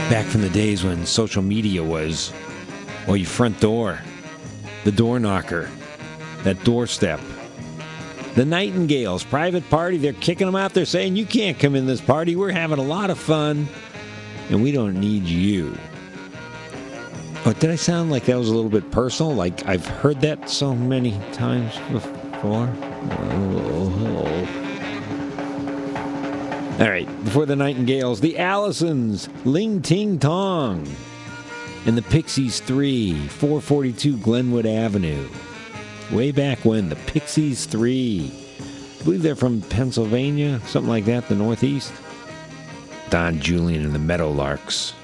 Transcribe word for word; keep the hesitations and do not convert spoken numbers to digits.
Back from the days when social media was, well, your front door, the door knocker, that doorstep. The Nightingales, private party, they're kicking them out. They're saying, you can't come in this party. We're having a lot of fun, and we don't need you. Oh, did I sound like that was a little bit personal? Like I've heard that so many times before? Oh. All right, before the Nightingales, the Allisons, Ling Ting Tong, and the Pixies three, four forty-two Glenwood Avenue. Way back when, the Pixies three. I believe they're from Pennsylvania, something like that, the Northeast. Don Julian and the Meadowlarks.